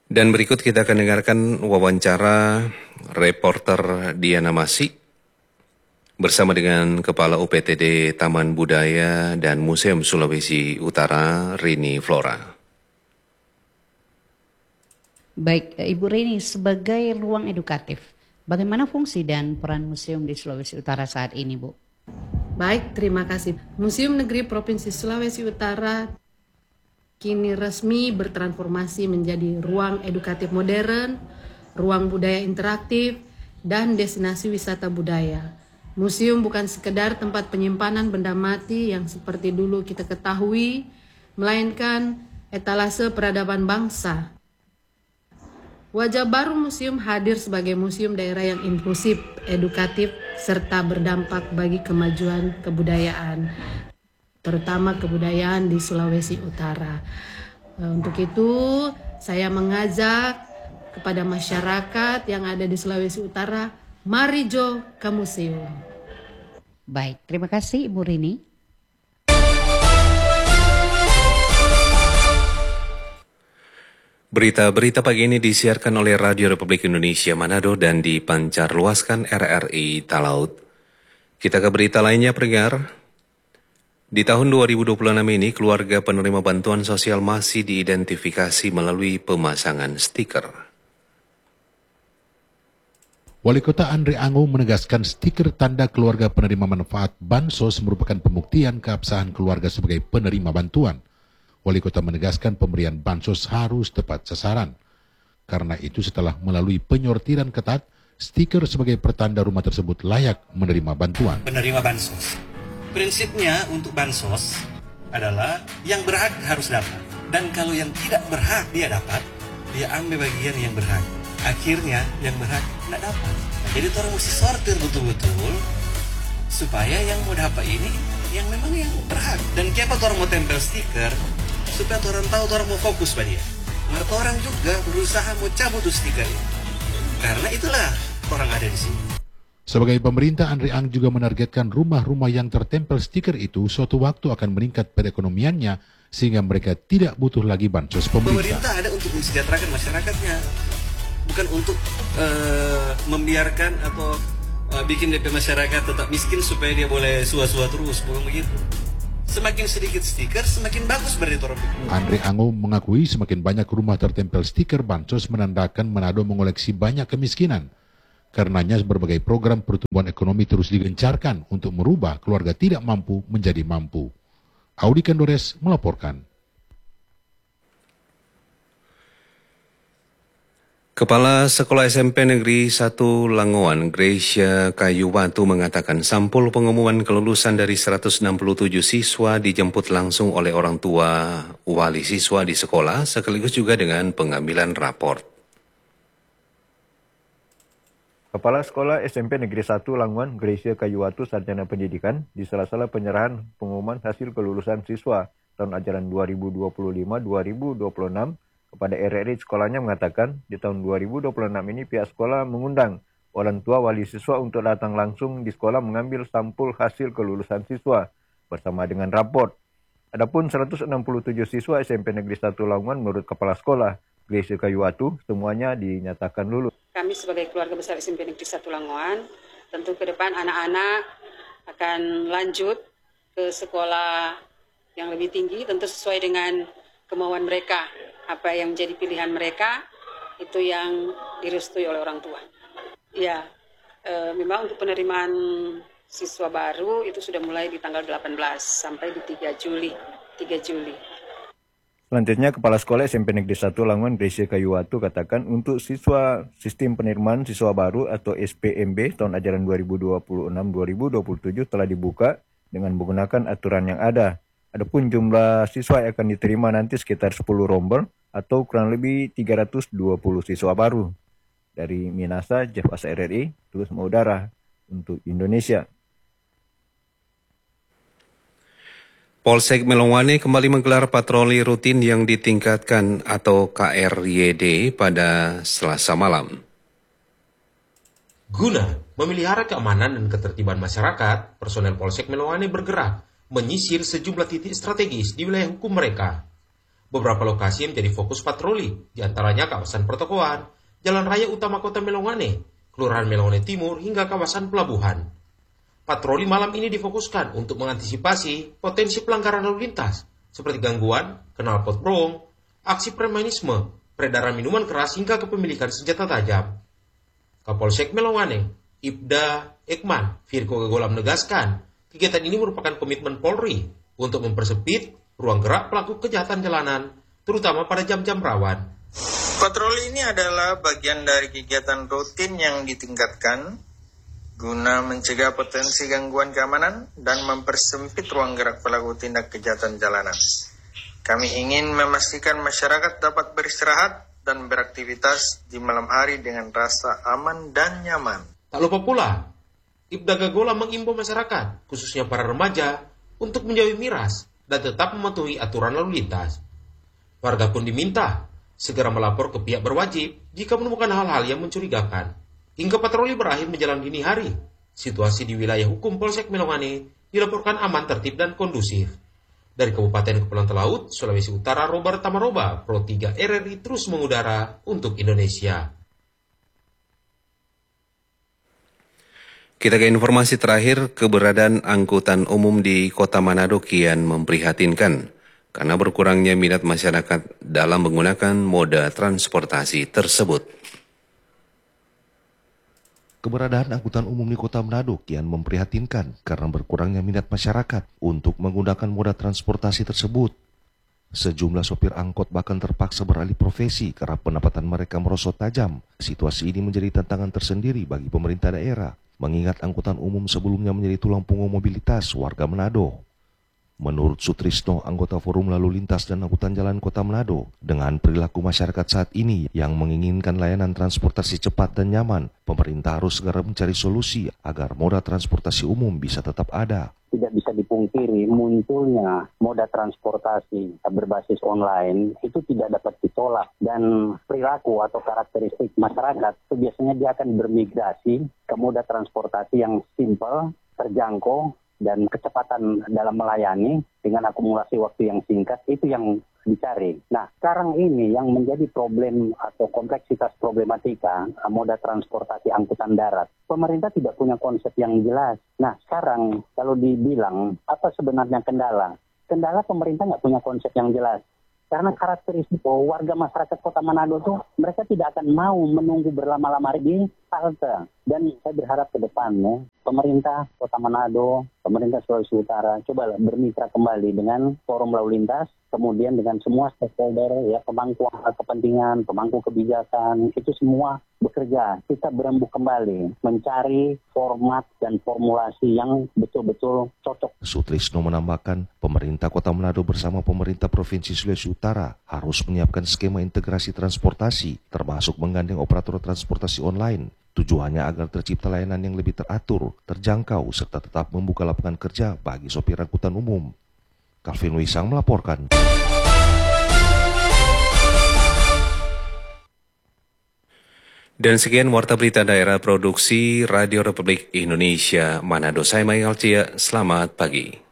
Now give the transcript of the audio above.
Dan berikut kita akan dengarkan wawancara reporter Diana Masih bersama dengan Kepala UPTD Taman Budaya dan Museum Sulawesi Utara, Rini Flora. Baik, Ibu Rini, sebagai ruang edukatif, bagaimana fungsi dan peran museum di Sulawesi Utara saat ini, Bu? Baik, terima kasih. Museum Negeri Provinsi Sulawesi Utara kini resmi bertransformasi menjadi ruang edukatif modern, ruang budaya interaktif, dan destinasi wisata budaya. Museum bukan sekedar tempat penyimpanan benda mati yang seperti dulu kita ketahui, melainkan etalase peradaban bangsa. Wajah baru museum hadir sebagai museum daerah yang inklusif, edukatif, serta berdampak bagi kemajuan kebudayaan, terutama kebudayaan di Sulawesi Utara. Untuk itu, saya mengajak kepada masyarakat yang ada di Sulawesi Utara, mari Jo ke museum. Baik, terima kasih Ibu Rini. Berita-berita pagi ini disiarkan oleh Radio Republik Indonesia Manado dan dipancarluaskan RRI Talaut. Kita ke berita lainnya, pendengar. Di tahun 2026 ini, keluarga penerima bantuan sosial masih diidentifikasi melalui pemasangan stiker. Wali Kota Andre Ango menegaskan stiker tanda keluarga penerima manfaat Bansos merupakan pembuktian keabsahan keluarga sebagai penerima bantuan. Wali Kota menegaskan pemberian Bansos harus tepat sasaran. Karena itu setelah melalui penyortiran ketat, stiker sebagai pertanda rumah tersebut layak menerima bantuan. Penerima Bansos. Prinsipnya untuk Bansos adalah yang berhak harus dapat. Dan kalau yang tidak berhak dia dapat, dia ambil bagian yang berhak. Akhirnya yang berhak tidak dapat. Jadi orang mesti sortir betul-betul supaya yang mau dapat ini yang memang yang berhak. Dan kenapa orang mau tempel stiker? Supaya orang tahu orang mau fokus pada dia. Maka orang juga berusaha mau cabut stiker ini. Karena itulah orang ada di sini. Sebagai pemerintah, Andre Ang juga menargetkan rumah-rumah yang tertempel stiker itu suatu waktu akan meningkat perekonomiannya sehingga mereka tidak butuh lagi bansos pemerintah. Pemerintah ada untuk mensejahterakan masyarakatnya, bukan untuk membiarkan atau bikin DP masyarakat tetap miskin supaya dia boleh sua-sua terus, bukan begitu. Semakin sedikit stiker, semakin bagus berarti orang. Andre Ango mengakui semakin banyak rumah tertempel stiker bansos menandakan Manado mengoleksi banyak kemiskinan. Karenanya berbagai program pertumbuhan ekonomi terus digencarkan untuk merubah keluarga tidak mampu menjadi mampu. Audi Kandores melaporkan. Kepala Sekolah SMP Negeri 1 Langoan, Gracia Kayuwatu mengatakan sampul pengumuman kelulusan dari 167 siswa dijemput langsung oleh orang tua wali siswa di sekolah sekaligus juga dengan pengambilan raport. Kepala Sekolah SMP Negeri 1 Langoan, Gracia Kayuwatu Sarjana Pendidikan, di sela-sela penyerahan pengumuman hasil kelulusan siswa tahun ajaran 2025-2026, kepada RRI sekolahnya mengatakan di tahun 2026 ini pihak sekolah mengundang orang tua wali siswa untuk datang langsung di sekolah mengambil sampul hasil kelulusan siswa bersama dengan raport. Adapun 167 siswa SMP Negeri 1 Lamongan menurut Kepala Sekolah Gracia Kayuwatu semuanya dinyatakan lulus. Kami sebagai keluarga besar SMP Negeri 1 Lamongan tentu ke depan anak-anak akan lanjut ke sekolah yang lebih tinggi tentu sesuai dengan kemauan mereka. Apa yang menjadi pilihan mereka itu yang direstui oleh orang tua. Ya, memang untuk penerimaan siswa baru itu sudah mulai di tanggal 18 sampai di 3 Juli. Selanjutnya, Kepala Sekolah SMP Negeri 1 Lamongan Gracia Kayuwatu katakan untuk siswa sistem penerimaan siswa baru atau SPMB tahun ajaran 2026-2027 telah dibuka dengan menggunakan aturan yang ada. Adapun jumlah siswa yang akan diterima nanti sekitar 10 rombel atau kurang lebih 320 siswa baru. Dari Minasa, Jeff Asa RRI, terus mengudara untuk Indonesia. Polsek Melongwane kembali menggelar patroli rutin yang ditingkatkan atau KRYD pada Selasa malam. Guna memelihara keamanan dan ketertiban masyarakat, personel Polsek Melongwane bergerak menyisir sejumlah titik strategis di wilayah hukum mereka. Beberapa lokasi yang menjadi fokus patroli, diantaranya kawasan pertokoan, jalan raya utama kota Melongane, Kelurahan Melongane Timur, hingga kawasan pelabuhan. Patroli malam ini difokuskan untuk mengantisipasi potensi pelanggaran lalu lintas, seperti gangguan, knalpot brong, aksi premanisme, peredaran minuman keras, hingga kepemilikan senjata tajam. Kapolsek Melongane, Ibda Ekman Virgo Gagola menegaskan, kegiatan ini merupakan komitmen Polri untuk mempersempit ruang gerak pelaku kejahatan jalanan, terutama pada jam-jam rawan. Patroli ini adalah bagian dari kegiatan rutin yang ditingkatkan guna mencegah potensi gangguan keamanan dan mempersempit ruang gerak pelaku tindak kejahatan jalanan. Kami ingin memastikan masyarakat dapat beristirahat dan beraktivitas di malam hari dengan rasa aman dan nyaman. Tak lupa pula, Ibda Gagola mengimbau masyarakat, khususnya para remaja, untuk menjauhi miras dan tetap mematuhi aturan lalu lintas. Warga pun diminta segera melapor ke pihak berwajib jika menemukan hal-hal yang mencurigakan. Hingga patroli berakhir menjelang dini hari, situasi di wilayah hukum Polsek Melongane dilaporkan aman, tertib, dan kondusif. Dari Kabupaten Kepulauan Talaut, Sulawesi Utara, Robert Tamaroba, Pro 3 RRI terus mengudara untuk Indonesia. Kita ke informasi terakhir, keberadaan angkutan umum di Kota Manado kian memprihatinkan karena berkurangnya minat masyarakat dalam menggunakan moda transportasi tersebut. Keberadaan angkutan umum di Kota Manado kian memprihatinkan karena berkurangnya minat masyarakat untuk menggunakan moda transportasi tersebut. Sejumlah sopir angkot bahkan terpaksa beralih profesi karena pendapatan mereka merosot tajam. Situasi ini menjadi tantangan tersendiri bagi pemerintah daerah, mengingat angkutan umum sebelumnya menjadi tulang punggung mobilitas warga Manado. Menurut Sutrisno, anggota Forum Lalu Lintas dan Angkutan Jalan Kota Manado, dengan perilaku masyarakat saat ini yang menginginkan layanan transportasi cepat dan nyaman, pemerintah harus segera mencari solusi agar moda transportasi umum bisa tetap ada. Tidak bisa dipungkiri munculnya moda transportasi berbasis online itu tidak dapat ditolak, dan perilaku atau karakteristik masyarakat itu biasanya dia akan bermigrasi ke moda transportasi yang simpel, terjangkau, dan kecepatan dalam melayani dengan akumulasi waktu yang singkat, itu yang dicari. Nah, sekarang ini yang menjadi problem atau kompleksitas problematika moda transportasi angkutan darat. Pemerintah tidak punya konsep yang jelas. Nah, sekarang kalau dibilang apa sebenarnya kendala? Kendala pemerintah nggak punya konsep yang jelas. Karena karakteristik warga masyarakat Kota Manado tuh mereka tidak akan mau menunggu berlama-lama di halte. Dan saya berharap ke depannya pemerintah Kota Manado, pemerintah Sulawesi Utara coba bermitra kembali dengan forum lalu lintas, kemudian dengan semua stakeholder, ya, pemangku kepentingan, pemangku kebijakan, itu semua bekerja. Kita berembuk kembali mencari format dan formulasi yang betul-betul cocok. Sutrisno menambahkan, pemerintah Kota Manado bersama pemerintah Provinsi Sulawesi Utara harus menyiapkan skema integrasi transportasi, termasuk menggandeng operator transportasi online. Tujuannya agar tercipta layanan yang lebih teratur, terjangkau, serta tetap membuka lapangan kerja bagi sopir angkutan umum. Calvin Wisang melaporkan. Dan sekian Warta Berita Daerah Produksi Radio Republik Indonesia Manado. Saya Michael Cia, selamat pagi.